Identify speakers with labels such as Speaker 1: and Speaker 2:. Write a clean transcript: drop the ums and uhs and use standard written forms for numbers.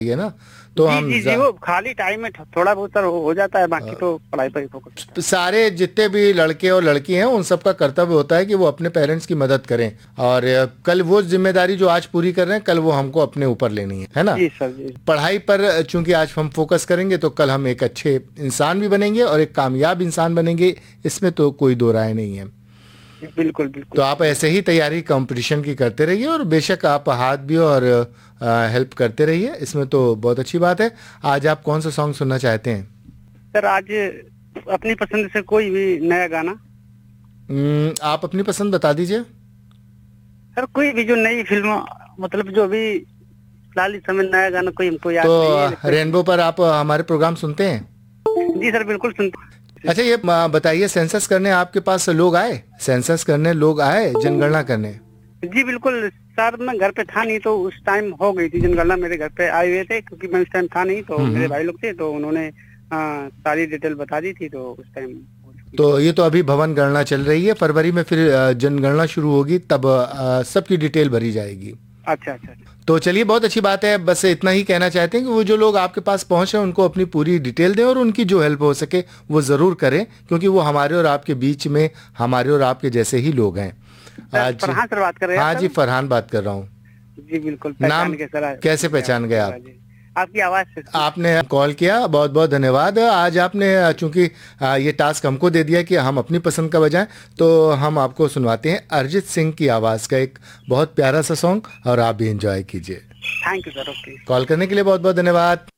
Speaker 1: है ना, तो
Speaker 2: जी
Speaker 1: हम
Speaker 2: जी जी, वो खाली टाइम में थोड़ा बहुत सर हो जाता है, बाकी तो पढ़ाई पर ही फोकस।
Speaker 1: सारे जितने भी लड़के और लड़की हैं उन सबका कर्तव्य होता है कि वो अपने पेरेंट्स की मदद करें, और कल वो जिम्मेदारी जो आज पूरी कर रहे हैं कल वो हमको अपने ऊपर लेनी है ना।
Speaker 2: जी सर जी।
Speaker 1: पढ़ाई पर चूंकि आज हम फोकस करेंगे तो कल हम एक अच्छे इंसान भी बनेंगे और एक कामयाब इंसान बनेंगे, इसमें तो कोई दो राय नहीं है।
Speaker 2: बिल्कुल बिल्कुल
Speaker 1: तो आप
Speaker 2: सर।
Speaker 1: ऐसे ही तैयारी कंपटीशन की करते रहिए, और बेशक आप हाथ भी और हेल्प करते रहिए, इसमें तो बहुत अच्छी बात है। आज आप कौन सा सॉन्ग सुनना चाहते हैं?
Speaker 2: सर आज अपनी पसंद से कोई भी नया गाना।
Speaker 1: आप अपनी पसंद बता दीजिए।
Speaker 2: सर कोई भी जो नई फिल्म, मतलब जो भी फिलहाल इस समय नया गाना कोई हमको याद नहीं है
Speaker 1: तो रेनबो पर आप हमारे प्रोग्राम सुनते हैं?
Speaker 2: जी सर बिल्कुल सुनते।
Speaker 1: अच्छा, ये बताइए, सेंसस करने आपके पास लोग आए? सेंसस करने लोग आए, जनगणना करने?
Speaker 2: जी बिल्कुल सर, मैं घर पे था नहीं तो उस टाइम हो गई थी जनगणना, मेरे घर पे आए हुए थे, क्योंकि मैं उस टाइम था नहीं, तो मेरे भाई लोग थे तो उन्होंने सारी डिटेल बता दी थी, तो उस टाइम।
Speaker 1: तो ये तो अभी भवन गणना चल रही है, फरवरी में फिर जनगणना शुरू होगी, तब सबकी डिटेल भरी जाएगी।
Speaker 2: अच्छा अच्छा।
Speaker 1: तो चलिए, बहुत अच्छी बात है। बस इतना ही कहना चाहते हैं कि वो जो लोग आपके पास पहुंचे उनको अपनी पूरी डिटेल दें, और उनकी जो हेल्प हो सके वो ज़रूर करें, क्योंकि वो हमारे और आपके बीच में हमारे और आपके जैसे ही लोग हैं। आज
Speaker 2: फरहान सर बात कर रहे हैं?
Speaker 1: हाँ जी, फरहान बात कर रहा हूँ।
Speaker 2: जी बिल्कुल,
Speaker 1: नाम
Speaker 2: पहचान के सर।
Speaker 1: कैसे पहचान गए आप?
Speaker 2: आपकी आवाज से।
Speaker 1: आपने कॉल किया, बहुत बहुत धन्यवाद। आज आपने चूंकि ये टास्क हमको दे दिया कि हम अपनी पसंद का बजाएं, तो हम आपको सुनवाते हैं अरिजीत सिंह की आवाज़ का एक बहुत प्यारा सा सॉन्ग, और आप भी एंजॉय कीजिए।
Speaker 2: Thank you sir. Okay,
Speaker 1: call करने के लिए बहुत बहुत धन्यवाद।